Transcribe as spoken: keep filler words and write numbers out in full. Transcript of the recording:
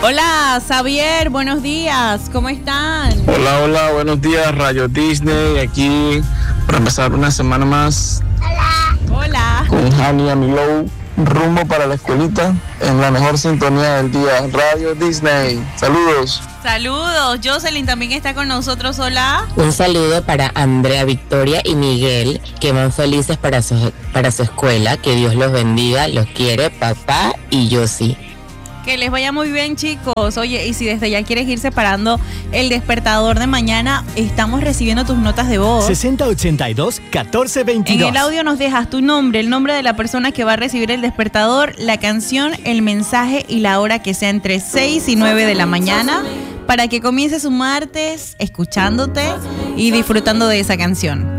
Hola, Xavier, buenos días, ¿cómo están? Hola, hola, buenos días, Radio Disney, aquí para empezar una semana más. Hola. Hola. Con Hani Amilou, rumbo para la escuelita, en la mejor sintonía del día, Radio Disney. Saludos. Saludos, Jocelyn también está con nosotros, hola. Un saludo para Andrea, Victoria y Miguel, que van felices para su, para su escuela, que Dios los bendiga, los quiere papá y yo sí. Que les vaya muy bien, chicos. Oye, y si desde ya quieres ir separando el despertador de mañana, estamos recibiendo tus notas de voz. sesenta ochenta y dos, catorce veintidós. En el audio nos dejas tu nombre, el nombre de la persona que va a recibir el despertador, la canción, el mensaje y la hora que sea entre seis y nueve de la mañana, para que comiences un martes escuchándote y disfrutando de esa canción.